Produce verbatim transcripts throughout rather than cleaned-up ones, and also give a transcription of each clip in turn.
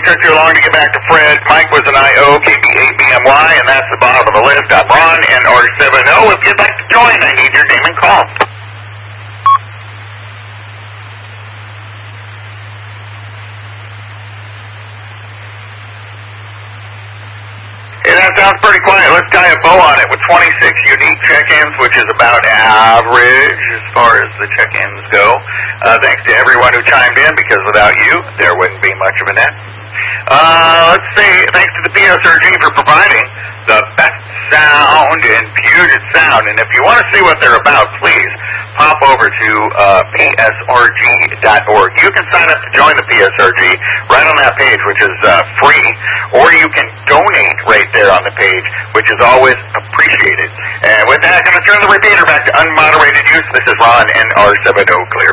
took too long to get back to Fred. Mike was an I O, K B eight B M Y, and that's the bottom of the list. I'm Ron, N R seven O. If you'd like to join, I need your name and call. Hey, that sounds pretty quiet. Let's tie a bow on it with twenty-six unique check-ins, which is about average as far as the check-ins go. Uh, thanks to everyone who chimed in, because without you, there wouldn't be much of a net. Uh, let's see, thanks to the P S R G for providing the best sound in Puget Sound. And if you want to see what they're about, please pop over to uh, P S R G dot org. You can sign up to join the P S R G right on that page, which is uh, free, or you can donate right there on the page, which is always appreciated. And with that, I'm going to turn the repeater back to unmoderated use. This is Ron, N R seven O, clear.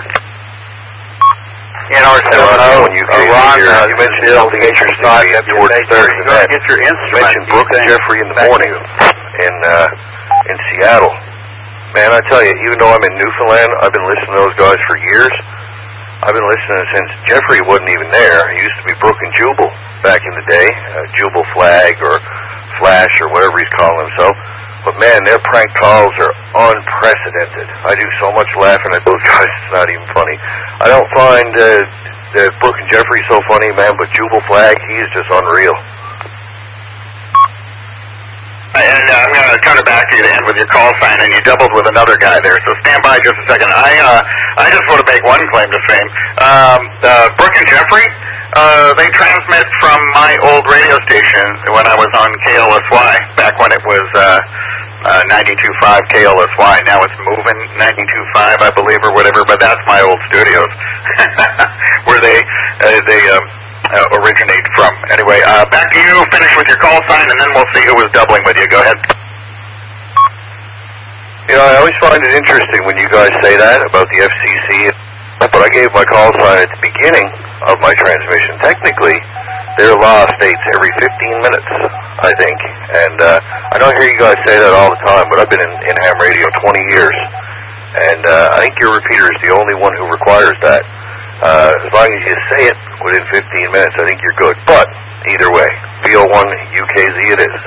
N R seven O, when you uh, Ron, uh, you mentioned building your side towards Thursday night. Get your instrument. You mentioned Brooke and Jeffrey in the morning in uh, in Seattle. Man, I tell you, even though I'm in Newfoundland, I've been listening to those guys for years. I've been listening since Jeffrey wasn't even there. It used to be Brooke and Jubal back in the day, uh, Jubal Flag or Flash or whatever he's calling himself. But man, their prank calls are unprecedented. I do so much laughing at those guys, it's not even funny. I don't find uh, uh, Brooke and Jeffrey so funny, man, but Jubal Flag, he is just unreal. And uh, I'm going to turn it back to you to end with your call sign, and you doubled with another guy there, so stand by just a second. I uh, I just want to make one claim to fame. Um, uh, Brooke and Jeffrey, uh, they transmit from my old radio station when I was on K L S Y, back when it was uh, uh, ninety-two point five K L S Y. Now it's moving ninety-two point five, I believe, or whatever, but that's my old studios, where they, uh, they, um, Uh, originate from. Anyway, uh, back to you. Finish with your call sign, and then we'll see who was doubling with you. Go ahead. You know, I always find it interesting when you guys say that about the F C C, but I gave my call sign at the beginning of my transmission. Technically, their law states every fifteen minutes, I think. And uh, I don't hear you guys say that all the time, but I've been in, in ham radio twenty years, and uh, I think your repeater is the only one who requires that. Uh, as long as you say it within fifteen minutes, I think you're good. But, either way, V O one U K Z it is.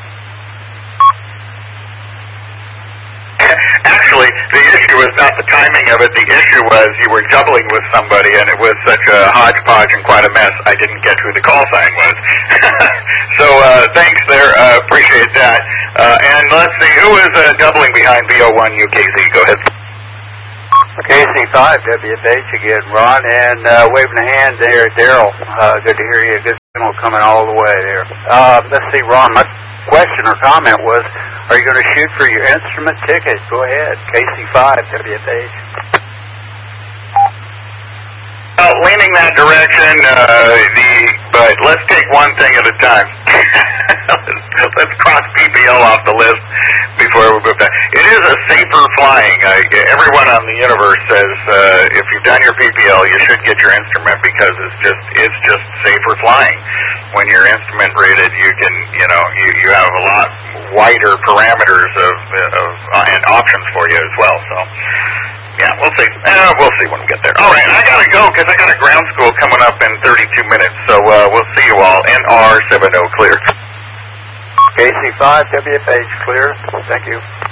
Actually, the issue was not the timing of it. The issue was you were doubling with somebody, and it was such a hodgepodge and quite a mess, I didn't get who the call sign was. So, uh, thanks there. Uh, appreciate that. Uh, and let's see, who is uh, doubling behind V O one U K Z? Go ahead. K C five W F H again, Ron, and uh, waving a hand there, Daryl. Uh, good to hear you. Good signal coming all the way there. Uh, let's see, Ron, my question or comment was, are you going to shoot for your instrument ticket? Go ahead, K C five W F H. Uh, leaning that direction, uh, the, but let's take one thing at a time. let's, let's cross P P L off the list before we move back. It is a safer flying. Uh, everyone on the universe says uh, if you've done your P P L, you should get your instrument because it's just it's just safer flying. When you're instrument rated, you can you know you, you have a lot wider parameters of, of uh, and options for you as well. So. Yeah, we'll see. Uh, we'll see when we get there. All right, I gotta go because I got a ground school coming up in thirty-two minutes. So uh, we'll see you all. N R seven O clear. K C five W F H clear. Thank you.